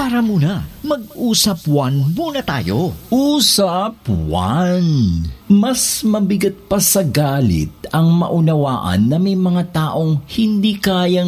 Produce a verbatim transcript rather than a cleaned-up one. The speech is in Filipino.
Tara muna, mag-usap one muna tayo. Usap one. Mas mabigat pa sa galit ang maunawaan na may mga taong hindi kayang